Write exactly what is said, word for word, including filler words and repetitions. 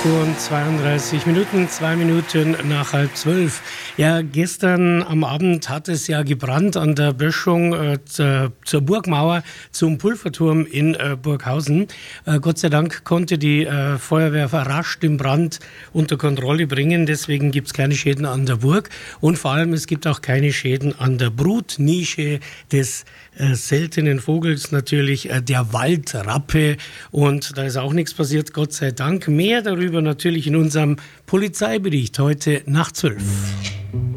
Uhr und zweiunddreißig Minuten, zwei Minuten nach halb zwölf. Ja, gestern am Abend hat es ja gebrannt an der Böschung äh, zur Burgmauer zum Pulverturm in äh, Burghausen. Äh, Gott sei Dank konnte die äh, Feuerwehr rasch den Brand unter Kontrolle bringen. Deswegen gibt es keine Schäden an der Burg. Und vor allem, es gibt auch keine Schäden an der Brutnische des äh, seltenen Vogels, natürlich äh, der Waldrappe. Und da ist auch nichts passiert, Gott sei Dank. Mehr darüber natürlich in unserem Polizeibericht heute nach zwölf.